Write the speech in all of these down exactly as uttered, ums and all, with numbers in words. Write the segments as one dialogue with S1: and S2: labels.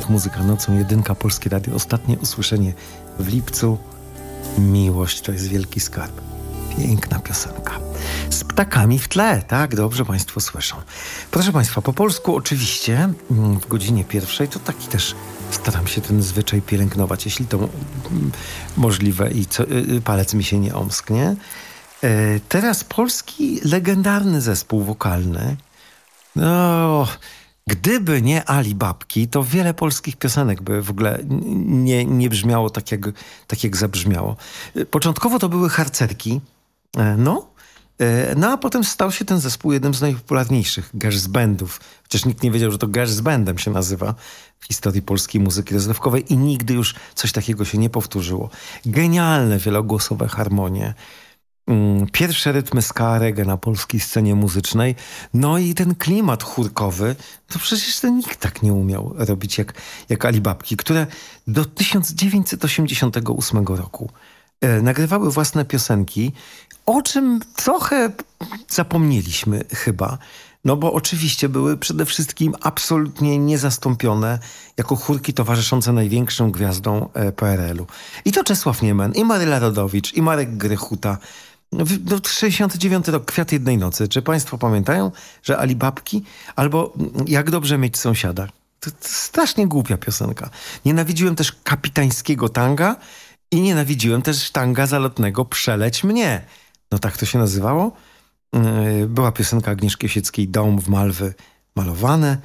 S1: Słuch Muzyka Nocą, jedynka, Polskie Radio. Ostatnie usłyszenie w lipcu. Miłość to jest wielki skarb. Piękna piosenka. Z ptakami w tle, tak? Dobrze Państwo słyszą. Proszę Państwa, po polsku oczywiście w godzinie pierwszej to taki też staram się ten zwyczaj pielęgnować, jeśli to możliwe i co, palec mi się nie omsknie. Teraz polski legendarny zespół wokalny. No, gdyby nie Ali Babki, to wiele polskich piosenek by w ogóle nie, nie brzmiało tak jak, tak, jak zabrzmiało. Początkowo to były harcerki, no, no a potem stał się ten zespół jednym z najpopularniejszych girls bandów. Chociaż nikt nie wiedział, że to girls bandem się nazywa w historii polskiej muzyki rozrywkowej i nigdy już coś takiego się nie powtórzyło. Genialne, wielogłosowe harmonie. Pierwsze rytmy ska reggae na polskiej scenie muzycznej, no i ten klimat chórkowy, to przecież to nikt tak nie umiał robić jak, jak Ali Babki, które do tysiąc dziewięćset osiemdziesiątego ósmego roku e, nagrywały własne piosenki, o czym trochę zapomnieliśmy chyba, no bo oczywiście były przede wszystkim absolutnie niezastąpione jako chórki towarzyszące największym gwiazdom e, P R L u. I to Czesław Niemen, i Maryla Rodowicz, i Marek Grechuta. No, sześćdziesiąty dziewiąty rok, Kwiat jednej nocy. Czy Państwo pamiętają, że Ali Babki albo Jak dobrze mieć sąsiada? To, to strasznie głupia piosenka. Nienawidziłem też kapitańskiego tanga i nienawidziłem też tanga zalotnego Przeleć mnie. No tak to się nazywało. Była piosenka Agnieszki Osieckiej Dom w Malwy malowane.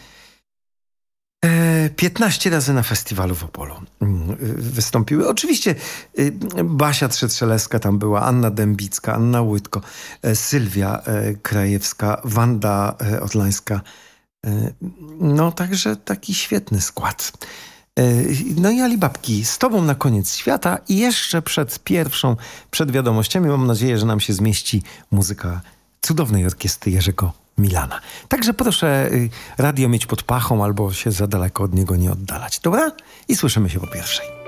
S1: piętnaście razy na festiwalu w Opolu wystąpiły. Oczywiście Basia Trzetrzeleska tam była, Anna Dębicka, Anna Łydko, Sylwia Krajewska, Wanda Odlańska. No także taki świetny skład. No i Ali Babki, z tobą na koniec świata i jeszcze przed pierwszą, przed wiadomościami mam nadzieję, że nam się zmieści muzyka cudownej orkiestry Jerzego Milana. Także proszę radio mieć pod pachą albo się za daleko od niego nie oddalać. Dobra? I słyszymy się po pierwszej.